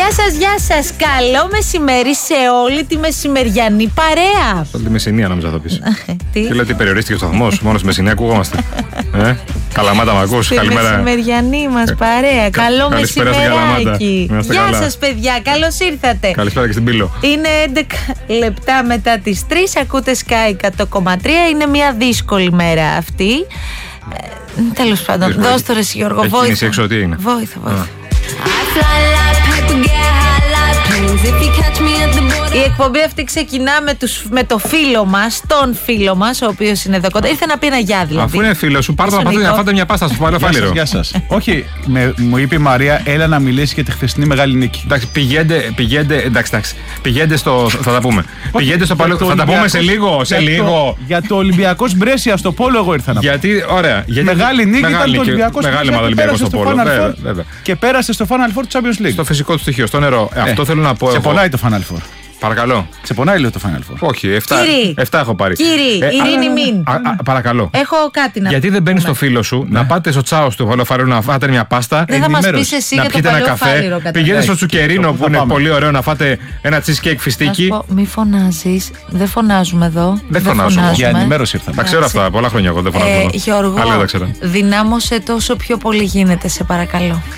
Γεια σας. Καλό μεσημέρι σε όλη τη μεσημεριανή παρέα. Όλη τη Μεσσηνία νόμιζα θα πεις. Τι? Και λέω ότι περιορίστηκε ο σταθμός, μόνο στη Μεσσηνία ακούγόμαστε. Καλαμάτα μ' ακούς, καλημέρα. Στη μεσημεριανή μας παρέα. Καλό μεσημεράκι. Γεια σας παιδιά, καλώς ήρθατε. Καλησπέρα και στην Πύλο. Είναι 11 λεπτά μετά τις 3, ακούτε Sky 100,3. Είναι μια δύσκολη μέρα αυτή. Τέλος πάντων, δώσ' το ρε Γιώργο, βοήθεια. Έξω, τι είναι? Βοήθεια. Η εκπομπή αυτή ξεκινά με το φίλο μας, τον φίλο μας, ο οποίος είναι εδώ κοντά. Ήρθε να πει ένα γεια δηλαδή. Αφού είναι φίλο σου, πάρτε να φάτε μια πάστα στο Παλαιοφάλιρο. Γεια σας. Όχι, μου είπε η Μαρία, έλα να μιλήσει για τη χθεσινή μεγάλη νίκη. Εντάξει, πηγαίνετε στο. Θα τα πούμε. Πηγαίνετε στο Παλαιοφάλιρο. Θα τα πούμε σε λίγο. Για το Ολυμπιακός Μπρέσια στο Πόλο, εγώ ήρθα να πω. Γιατί, ωραία. Μεγάλη νίκη ήταν το Ολυμπιακός Μπρέσια. Και πέρασε στο Final Four του Champions League. Στο φυσικό του στοιχείο, στο νερό. Αυτό θέλω να πω. Ξεπονάει το Final Four. Παρακαλώ. Ξεπονάει λίγο το Final Four. Όχι, 7 έχω πάρει. Κύριε, ειρήνη μην. Παρακαλώ. Έχω κάτι να πω. Γιατί δεν μπαίνει στο φίλο σου να πάτε στο τσάο του Παλαιοφάλιρο να φάτε μια πάστα. Δεν θα μας πεις εσύ για το Παλαιοφάλιρο. Πηγαίνετε στο Τσουκερίνο που είναι πολύ ωραίο να φάτε ένα cheesecake φιστίκι. Μη φωνάζεις. Δεν φωνάζουμε εδώ. Δεν φωνάζουμε. Για ενημέρωση ήρθαμε. Τα ξέρω αυτά. Πολλά χρόνια εγώ δεν φωνάζω. Γιώργο, δυνάμωσε τόσο πιο πολύ γίνεται, σε παρακαλώ.